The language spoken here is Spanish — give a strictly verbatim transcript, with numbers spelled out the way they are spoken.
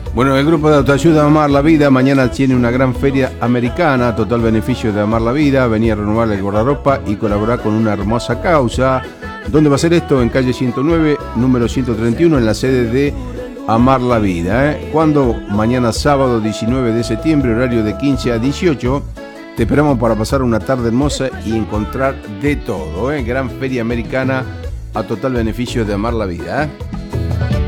Bueno, el grupo de autoayuda Amar la Vida mañana tiene una gran feria americana, total beneficio de Amar la Vida, venir a renovar el guardarropa y colaborar con una hermosa causa. ¿Dónde va a ser esto? En calle ciento nueve, número ciento treinta y uno, en la sede de Amar la Vida. ¿eh? ¿Cuándo? Mañana sábado diecinueve de septiembre, horario de quince a dieciocho. Te esperamos para pasar una tarde hermosa y encontrar de todo. ¿eh? Gran feria americana a total beneficio de Amar la Vida. ¿eh?